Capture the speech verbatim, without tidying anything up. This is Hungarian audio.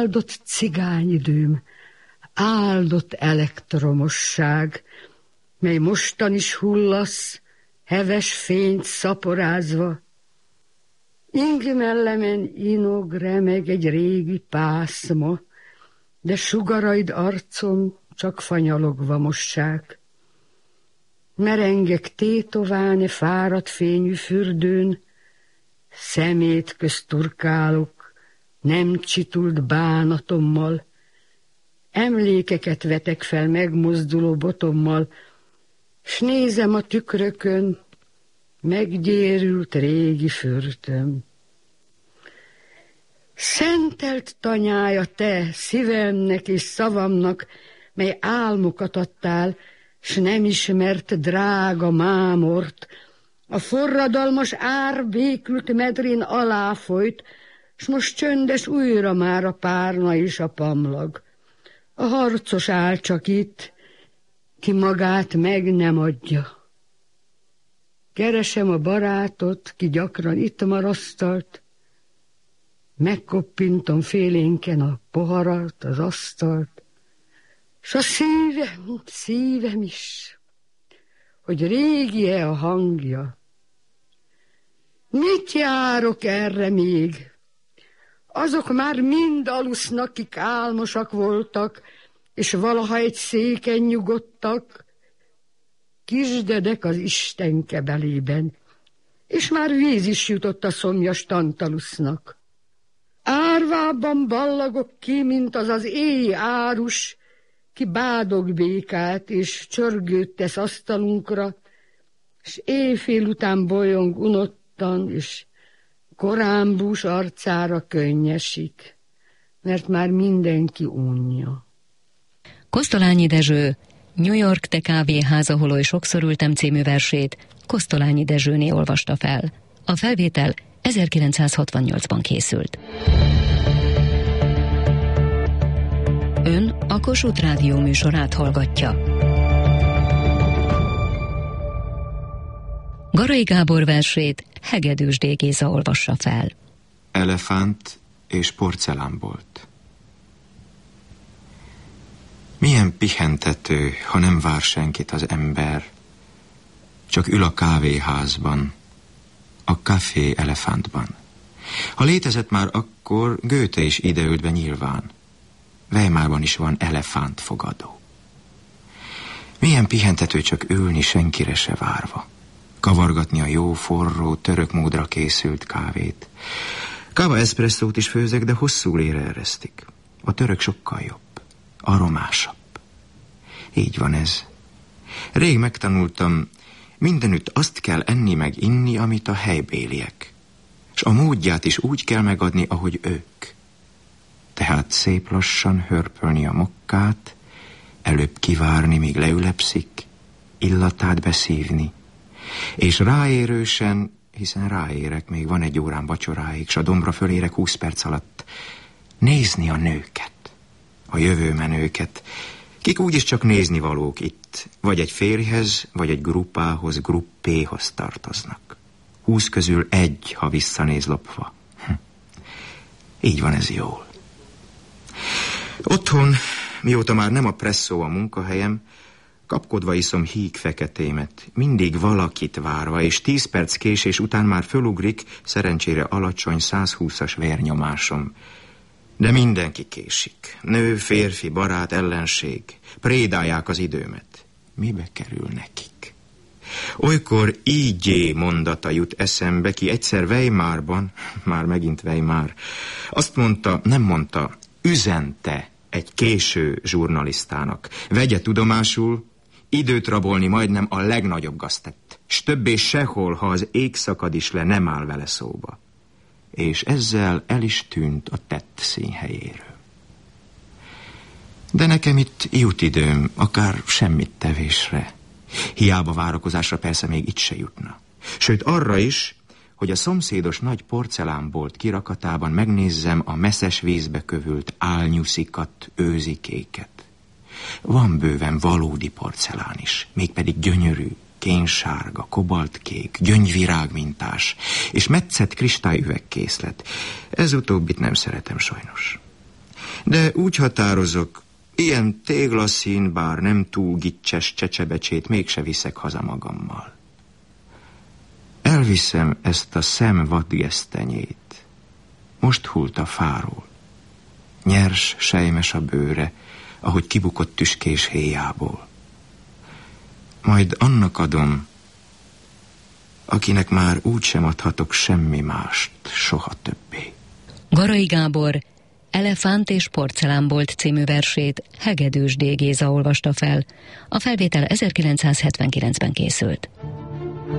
áldott cigányidőm, áldott elektromosság, mely mostan is hullasz, heves fényt szaporázva. Ingmellemen inog remeg egy régi pászma, de sugaraid arcom csak fanyalogva mossák. Merengek tétováne fáradt fényű fürdőn, szemét közt turkálok, nem csitult bánatommal, emlékeket vetek fel megmozduló botommal, s nézem a tükrökön meggyérült régi fürtöm. Szentelt tanyája te szívemnek és szavamnak, mely álmokat adtál, s nem ismert drága mámort, a forradalmas ár békült medrén aláfolyt, s most csöndes újra már a párna és a pamlag. A harcos áll csak itt, ki magát meg nem adja. Keresem a barátot, ki gyakran itt marasztalt, megkoppintom félénken a poharat, az asztalt, s a szívem, szívem is, hogy régi-e a hangja. Mit járok erre még? Azok már mind alusznak, kik álmosak voltak, és valaha egy széken nyugodtak, kisdedek az Isten kebelében, és már víz is jutott a szomjas Tantalusznak. Árvában ballagok ki, mint az az éj árus, ki bádog békát, és csörgőt tesz asztalunkra, s éjfél után bolyong unottan, és korámbus arcára könnyesik, mert már mindenki unja. Kosztolányi Dezső New York te kávéház, ahol oly sokszor ültem című versét Kosztolányi Dezsőné olvasta fel. A felvétel ezerkilencszázhatvannyolcban készült. Ön a Kossuth Rádió műsorát hallgatja. Garai Gábor versét Hegedűs D. Géza olvassa fel. Elefánt és porcelánbolt. Milyen pihentető, ha nem vár senkit az ember, csak ül a kávéházban, a Café Elefántban. Ha létezett már akkor, Goethe is ideült be nyilván. Weimarban is van elefántfogadó. Milyen pihentető csak ülni senkire se várva, kavargatni a jó, forró, török módra készült kávét. Káva eszpresszót is főzek, de hosszú lére eresztik. A török sokkal jobb, aromásabb. Így van ez. Rég megtanultam, mindenütt azt kell enni meg inni, amit a helybéliek. És a módját is úgy kell megadni, ahogy ők. Tehát szép lassan hörpölni a mokkát, előbb kivárni, míg leülepszik, illatát beszívni, és ráérősen, hiszen ráérek, még van egy órán vacsoráig, s a dombra fölérek húsz perc alatt, nézni a nőket, a jövőmenőket, kik úgyis csak nézni valók itt, vagy egy férjhez, vagy egy grupához, gruppéhoz tartoznak. Húsz közül egy, ha visszanéz lopva. Hm. Így van ez jól. Otthon, mióta már nem a presszó a munkahelyem, kapkodva iszom híg feketémet, mindig valakit várva, és tíz perc késés után már fölugrik, szerencsére alacsony százhúszas vérnyomásom. De mindenki késik. Nő, férfi, barát, ellenség. Prédálják az időmet. Mibe kerül nekik? Olykor ígyé mondata jut eszembe, ki egyszer Weimarban, már megint Weimar, azt mondta, nem mondta, üzente egy késő zsurnalisztának. Vegye tudomásul, időt rabolni majdnem a legnagyobb gaztett, s többé sehol, ha az ég szakad is le, nem áll vele szóba. És ezzel el is tűnt a tett színhelyéről. De nekem itt jut időm, akár semmit tevésre. Hiába várakozásra persze még itt se jutna. Sőt arra is, hogy a szomszédos nagy porcelánbolt kirakatában megnézzem a messzes vízbe kövült álnyuszikat, őzikéket. Van bőven valódi porcelán is, mégpedig gyönyörű, kénsárga, kobaltkék, gyöngyvirágmintás, és metszett kristályüvegkészlet. Ez utóbbit nem szeretem sajnos. De úgy határozok, ilyen téglaszín, bár nem túl gicses csecsebecsét mégse viszek haza magammal. Elviszem ezt a szem vadgesztenyét. Most hult a fáról. Nyers, sejmes a bőre, ahogy kibukott tüskés héjából. Majd annak adom, akinek már úgysem adhatok semmi mást, soha többé. Garai Gábor Elefánt és porcelánbolt című versét Hegedűs D. Géza olvasta fel. A felvétel ezerkilencszázhetvenkilencben készült.